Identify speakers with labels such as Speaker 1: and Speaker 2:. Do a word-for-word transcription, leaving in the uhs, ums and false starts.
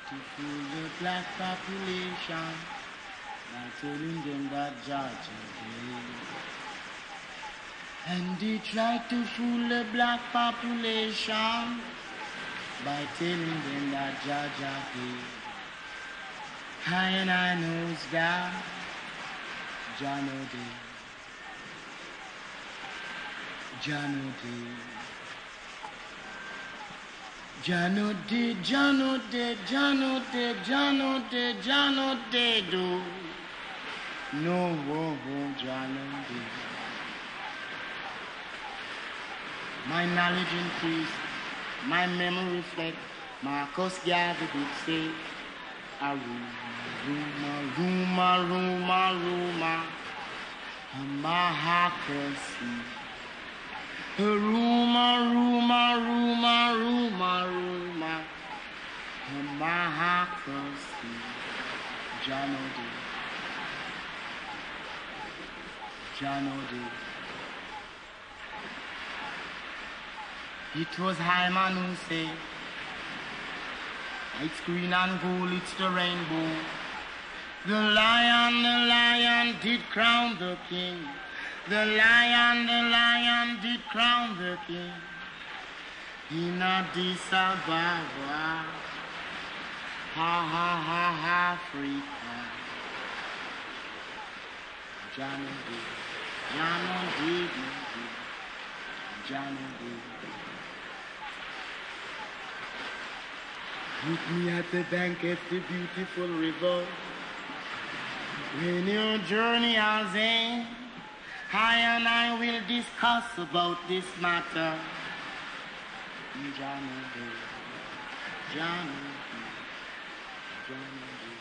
Speaker 1: to fool the black population by telling them that Georgia gay. And they try to fool the black population by telling them that Georgia gay. I and I knows God, Jah know day, Jah know day. Jah know day, Jah know day, Jah know day, Jah know day, Jah know day do. No, oh, oh, Jah know day. My knowledge increase, my memory reflect. Marcus Garvey did say, a rumor, rumor, rumor, rumor, a mahacracy. A rumor, rumor, rumor, rumor, rumor, a mahacracy. Jah know day, Jah know day. It was Hyman who said, it's green and gold, it's the rainbow. The lion, the lion did crown the king. The lion, the lion did crown the king. In Addis Ababa, ha ha ha ha, Africa. Jah know day, Jah know day, Jah know day. Meet me at the bank of the beautiful river. When your journey has ended, I and I will discuss about this matter. Jah know day, Jah know day, Jah know day.